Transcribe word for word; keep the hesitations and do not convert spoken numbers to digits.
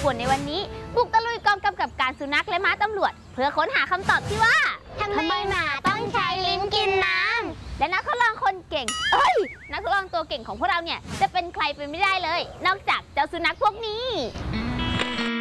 ป่วนในวันนี้บุกตะลุยกองกำกับการสุนัขและม้าตำรวจเพื่อค้นหาคำตอบที่ว่าทำไมหมาต้องใช้ลิ้นกินน้ำและนักทดลองคนเก่งเอ้ยนักทดลองตัวเก่งของพวกเราเนี่ยจะเป็นใครไปไม่ได้เลยนอกจากเจ้าสุนัขพวกนี้